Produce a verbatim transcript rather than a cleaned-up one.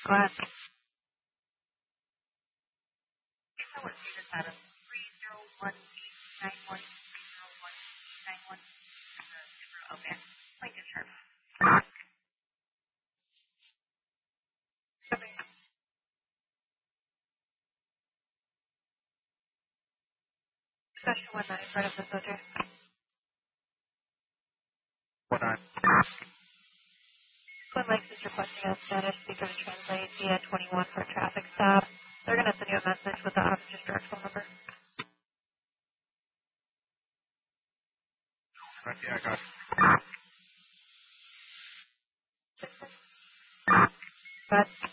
Go ahead. That was just out of three zero one eight nine one three zero one nine one zero. Okay. Lincoln, sure. Special one nine right of the soldier. One nine. Twin Lakes is requesting a Spanish speaker to translate via twenty-one for traffic stop. They're going to send you a message with the officer's direct phone number. Right, yeah, I got it. But